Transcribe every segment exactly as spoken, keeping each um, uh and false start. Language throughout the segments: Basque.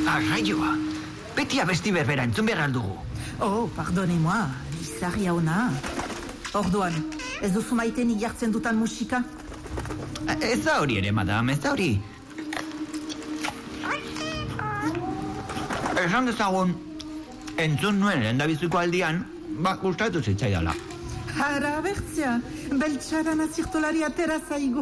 Arraioa, beti abesti berbera entzun behar aldugu. Oh, pardonez-moi, izarria ona. Orduan, ez duzu maiten jartzen dutan musika? Ez da hori ere, madame, ez da hori. Esan dezagun, entzun nuen lehendabiziko aldian, ba, gustatu zitzaidala. Hara bertzea, beltxaran azirtolari atera zaigu.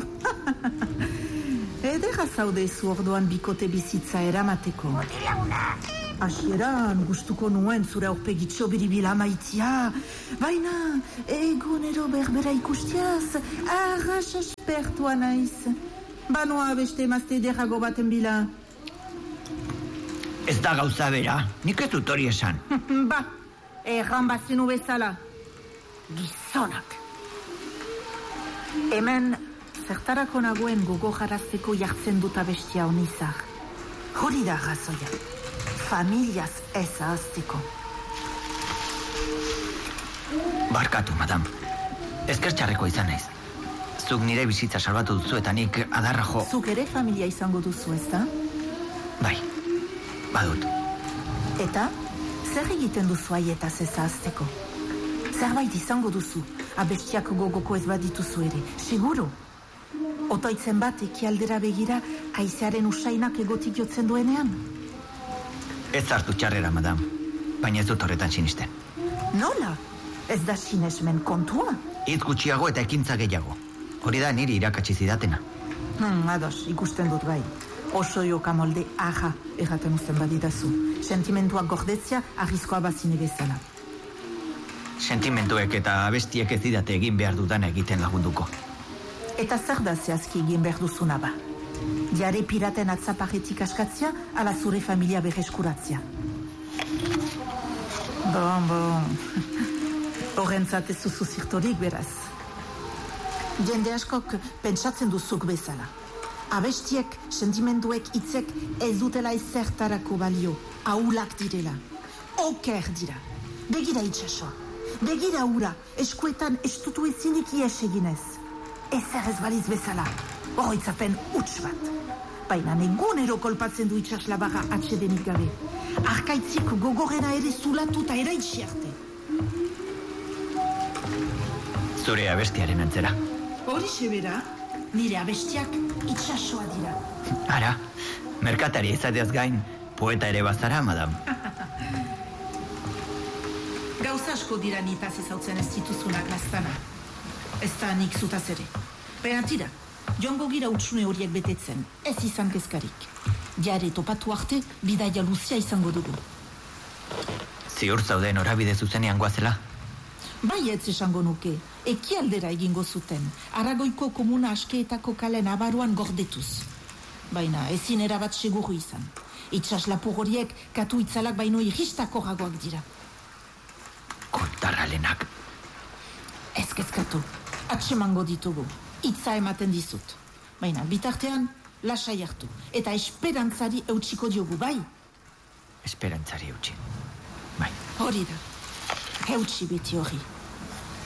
Edera zaudezu orduan bikote bizitza eramateko. Hasieran gustuko nuen zure aurpegitxo biribila maitia, baina egunero berbera ikustiaz, arras aspertua naiz. Banoa beste emazte ederago baten bila. Ez da gauza bera, nik ez dut hori esan. Ba, erran bazenu bezala. Gizonak. Hemen, zertarako nagoen gogo jarazteko jartzen dut abestia honizar. Hori da razoia. Familiaz ez ahazteko. Barkatu, madame. Ezkertxarreko izan naiz. Zuk nire bizitza salbatu duzu eta nik adarra jo... Zuk ere familia izango duzu, ez da? Bai, badut. Eta, zer egiten duzu aietaz ez ahazteko? Zerbait izango duzu, abestiak gogoko ez badituzu ere, seguro. Otoitzen bat ekialdera begira, haizearen usainak egotik jotzen duenean? Ez hartu txarrera, madame, baina ez dut horretan sinisten. Nola? Ez da sinesmen kontua? Hitz gutxiago eta ekintza gehiago. Hori da niri irakatsi zidatena. Hmm, ados, ikusten dut bai. Oso joka molde aja erraten uzten badidazu. Sentimentuak gordetzia arrizkoa bazine bezala. Sentimentuek eta abestiek ez didate egin behar dudana egiten lagunduko. Eta zer da zehazki egin behar duzuna ba? Jare piraten atzaparetik askatzia, ala zure familia berreskuratzia. Bon, bon. Horrentzat ez duzu zirtorik beraz. Jende askok pentsatzen duzuk bezala. Abestiek, sentimenduek, hitzek ez dutela ezertarako balio. Aulak direla. Oker dira. Begira itxasoa. Begira ura. Eskuetan estutu ezinik ies eginez. Ezer ez baliz bezala. Horroitzapen huts bat. Baina negunero kolpatzen du itxaslabarra atsedenik gabe. Arkaitzik gogorena ere zulatu eta eraitsi arte. Zure abestiaren antzera. Hori sebera, nire abestiak itxasoa dira. Ara, merkatari izateaz gain, poeta ere bazara, madame. Gauza asko dira nitaz ezautzen ez dituzunak lastana. Ez da nik zutaz ere. Baina tira, joango gira utsune horiek betetzen, ez izan kezkarik. Jare topatu arte, bidaia luzia izango dugu. Ziur zauden orabide zuzenean goazela? Bai ez esango nuke, ekialdera egingo zuten, Aragoiko komuna askeetako kale nabaruan gordetuz. Baina ezin erabat seguru izan. Itxas lapur horiek katu itzalak baino irristako ragoak dira. Kontarralenak. Ez kezkatu, atsemango ditugu, hitza ematen dizut. Baina bitartean, lasai hartu, eta esperantzari eutsiko diogu, bai? Esperantzari eutsi. Bai. Hori da, eutsi beti hori.